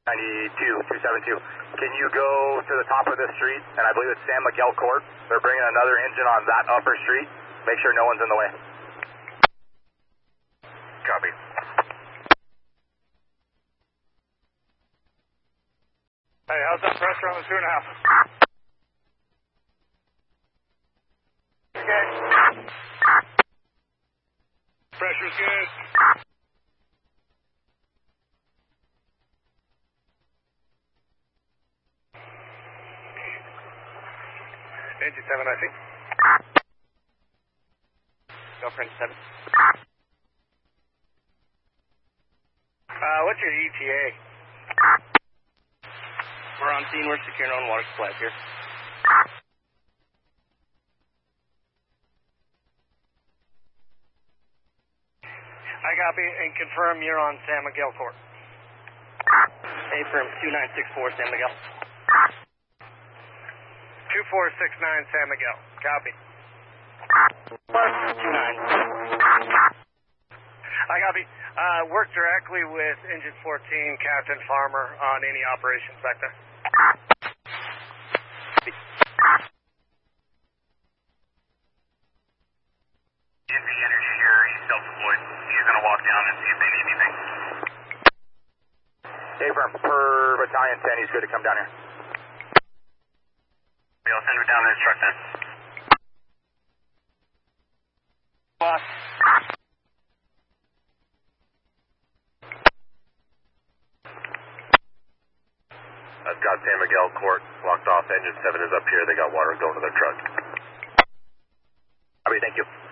272. Can you go to the top of this street, and I believe it's San Miguel Court. They're bringing another engine on that upper street. Make sure no one's in the way. Copy. Hey, how's that pressure on the 2.5? Okay. Pressure's good. Engine 7, I think. Girlfriend 7. What's your ETA? We're on scene. We're securing our own water supplies here. I copy and confirm you're on San Miguel Court. Affirm 2964 San Miguel. 2469 San Miguel. Copy. 29. I copy. Work directly with Engine 14, Captain Farmer, on any operations back there. Envy Energy here. He's self-deployed. He's going to walk down and see if they need anything. Affirm, per battalion 10, he's good to come down here. We'll send her down to his truck then. Boss. I've got San Miguel Court locked off. Engine 7 is up here. They got water going to their truck. Thank you.